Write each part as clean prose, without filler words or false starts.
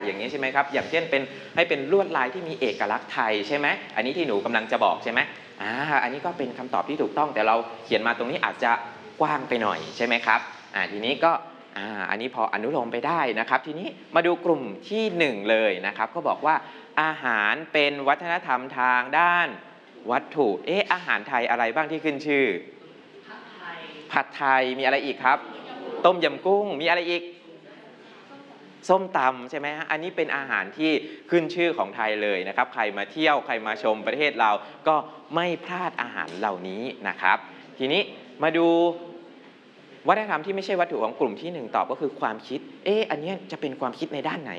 อย่างนี้ใช่ไหมครับอย่างเช่นเป็นให้เป็นลวดลายที่มีเอกลักษณ์ไทยใช่ไหมอันนี้ที่หนูกำลังจะบอกใช่ไหมอันนี้ก็เป็นคำตอบที่ถูกต้องแต่เราเขียนมาตรงนี้อาจจะกว้างไปหน่อยใช่ไหมครับทีนี้ก็อันนี้พออนุโลมไปได้นะครับทีนี้มาดูกลุ่มที่1เลยนะครับก็บอกว่าอาหารเป็นวัฒนธรรมทางด้านวัตถุอาหารไทยอะไรบ้างที่ขึ้นชื่อผัดไทยมีอะไรอีกครับต้มยำกุ้งมีอะไรอีกส้มตำใช่ไหมฮะอันนี้เป็นอาหารที่ขึ้นชื่อของไทยเลยนะครับใครมาเที่ยวใครมาชมประเทศเราก็ไม่พลาดอาหารเหล่านี้นะครับทีนี้มาดูวัฒนธรรมที่ไม่ใช่วัตถุของกลุ่มที่1ตอบก็คือความคิดอันนี้จะเป็นความคิดในด้านไหน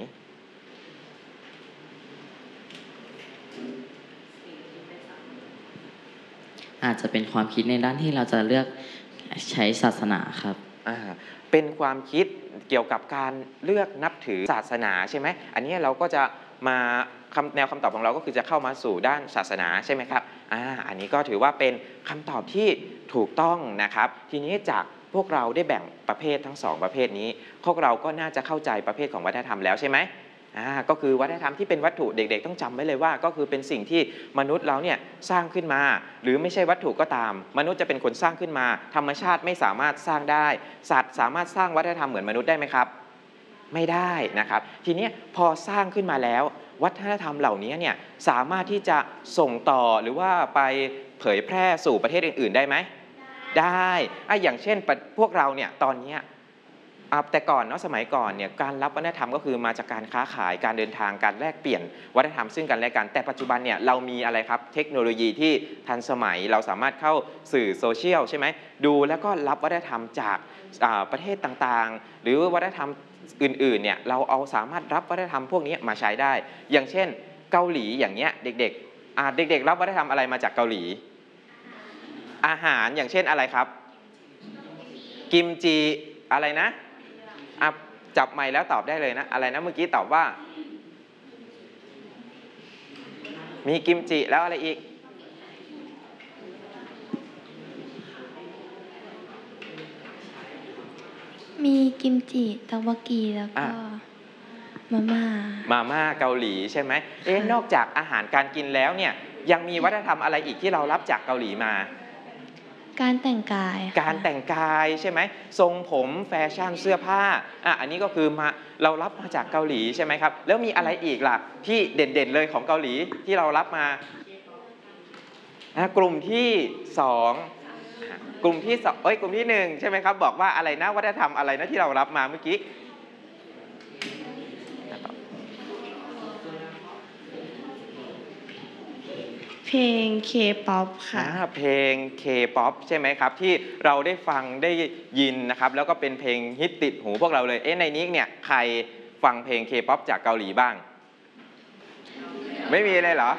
อาจจะเป็นความคิดในด้านที่เราจะเลือกใช้ศาสนาครับเป็นความคิดเกี่ยวกับการเลือกนับถือศาสนาใช่ไหมอันนี้เราก็จะมาแนวคำตอบของเราก็คือจะเข้ามาสู่ด้านศาสนาใช่ไหมครับอันนี้ก็ถือว่าเป็นคำตอบที่ถูกต้องนะครับทีนี้จากพวกเราได้แบ่งประเภททั้ง2ประเภทนี้พวกเราก็น่าจะเข้าใจประเภทของวัฒนธรรมแล้วใช่ไหมก็คือวัฒนธรรมที่เป็นวัตถุเด็กๆต้องจำไว้เลยว่าก็คือเป็นสิ่งที่มนุษย์เราเนี่ยสร้างขึ้นมาหรือไม่ใช่วัตถุก็ตามมนุษย์จะเป็นคนสร้างขึ้นมาธรรมชาติไม่สามารถสร้างได้สัตว์สามารถสร้างวัฒนธรรมเหมือนมนุษย์ได้ไหมครับไม่ได้นะครับทีนี้พอสร้างขึ้นมาแล้ววัฒนธรรมเหล่านี้เนี่ยสามารถที่จะส่งต่อหรือว่าไปเผยแพร่สู่ประเทศอื่นๆได้ไหมได้อย่างเช่นพวกเราเนี่ยตอนนี้แต่ก่อนเนาะสมัยก่อนเนี่ยการรับวัฒนธรรมก็คือมาจากการค้าขายการเดินทางการแลกเปลี่ยนวัฒนธรรมซึ่งกันและกันแต่ปัจจุบันเนี่ยเรามีอะไรครับเทคโนโลยีที่ทันสมัยเราสามารถเข้าสื่อโซเชียลใช่ไหมดูแล้วก็รับวัฒนธรรมจากประเทศต่างๆหรือวัฒนธรรมอื่นๆเนี่ยเราเอาสามารถรับวัฒนธรรมพวกนี้มาใช้ได้อย่างเช่นเกาหลีอย่างเงี้ยเด็กๆรับวัฒนธรรมอะไรมาจากเกาหลีอาหารอย่างเช่นอะไรครับกิมจิอะไรนะจับไมค์แล้วตอบได้เลยนะอะไรนะเมื่อกี้ตอบว่ามีกิมจิแล้วอะไรอีกมีกิมจิตักบกีแล้วก็มาม่าเกาหลีใช่ไหมนอกจากอาหารการกินแล้วเนี่ยยังมีวัฒนธรรมอะไรอีกที่เรารับจากเกาหลีมาการแต่งกายการแต่งกายใช่ไหมทรงผมแฟชั่นเสื้อผ้าอันนี้ก็คือเรารับมาจากเกาหลีใช่ไหมครับแล้วมีอะไรอีกล่ะที่เด่นๆเลยของเกาหลีที่เรารับมากลุ่มที่2กลุ่มที่1ใช่ไหมครับบอกว่าอะไรนะวัฒนธรรมอะไรนะที่เรารับมาเมื่อกี้เพลง K-POP ค่ะเพลง K-POP ใช่ไหมครับที่เราได้ฟังได้ยินนะครับแล้วก็เป็นเพลงฮิตติดหูพวกเราเลยในนี้เนี่ยใครฟังเพลง K-POP จากเกาหลีบ้างไม่มีเลยเหรอ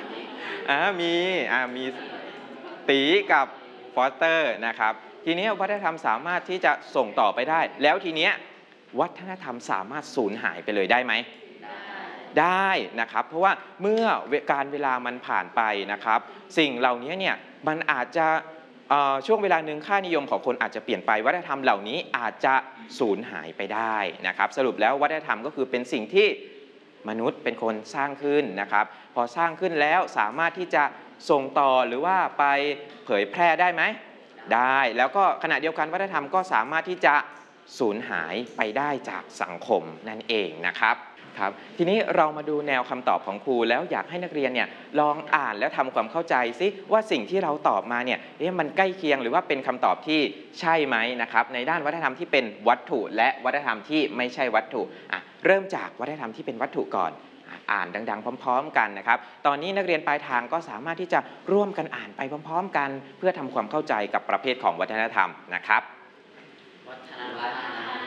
มีตีกับฟอสเตอร์นะครับทีนี้วัฒนธรรมสามารถที่จะส่งต่อไปได้แล้วทีนี้วัฒนธรรมสามารถสูญหายไปเลยได้ไหมได้นะครับเพราะว่าเมื่อการเวลามันผ่านไปนะครับสิ่งเหล่านี้เนี่ยมันอาจจะช่วงเวลาหนึ่งค่านิยมของคนอาจจะเปลี่ยนไปวัฒนธรรมเหล่านี้อาจจะสูญหายไปได้นะครับสรุปแล้ววัฒนธรรมก็คือเป็นสิ่งที่มนุษย์เป็นคนสร้างขึ้นนะครับพอสร้างขึ้นแล้วสามารถที่จะส่งต่อหรือว่าไปเผยแพร่ได้ไหมได้แล้วก็ขณะเดียวกันวัฒนธรรมก็สามารถที่จะสูญหายไปได้จากสังคมนั่นเองนะครับทีนี้เรามาดูแนวคำตอบของครูแล้วอยากให้นักเรียนเนี่ยลองอ่านแล้วทำความเข้าใจซิว่าสิ่งที่เราตอบมาเนี่ยมันใกล้เคียงหรือว่าเป็นคำตอบที่ใช่ไหมนะครับในด้านวัฒนธรรมที่เป็นวัตถุและวัฒนธรรมที่ไม่ใช่วัตถุเริ่มจากวัฒนธรรมที่เป็นวัตถุก่อนอ่านดังๆพร้อมๆกันนะครับตอนนี้นักเรียนปลายทางก็สามารถที่จะร่วมกันอ่านไปพร้อมๆกันเพื่อทำความเข้าใจกับประเภทของวัฒนธรรมนะครับวัฒนธรรม